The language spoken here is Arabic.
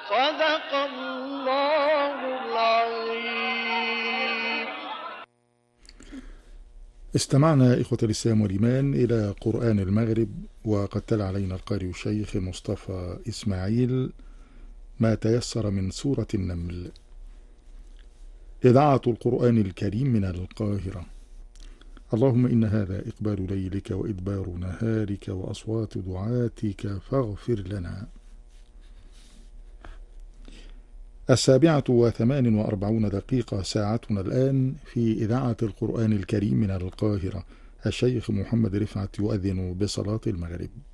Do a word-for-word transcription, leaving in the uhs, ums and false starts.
صدق الله العظيم. استمعنا إخوة الإسلام والإيمان إلى قرآن المغرب، وقد تلا علينا القارئ الشيخ مصطفى إسماعيل ما تيسر من سورة النمل. إذاعة القرآن الكريم من القاهرة. اللهم إن هذا إقبال ليلك وإدبار نهارك وأصوات دعاتك فاغفر لنا. السابعة وثمان وأربعون دقيقة ساعتنا الآن في إذاعة القرآن الكريم من القاهرة. الشيخ محمد رفعت يؤذن بصلاة المغرب.